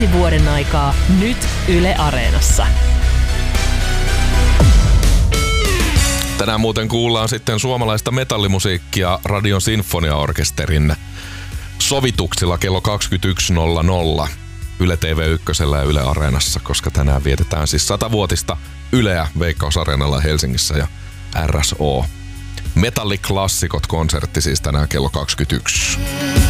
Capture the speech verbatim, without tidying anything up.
vuoden aikaa nyt Yle Areenassa. Tänään muuten kuullaan sitten suomalaista metallimusiikkia Radion Sinfoniaorkesterin sovituksilla kello kaksikymmentäyksi nolla nolla Yle T V yksi ja Yle Areenassa, koska tänään vietetään siis satavuotista Yleä Veikkaus Areenalla Helsingissä ja R S O. Metalliklassikot konsertti siis tänään kello kaksikymmentäyksi.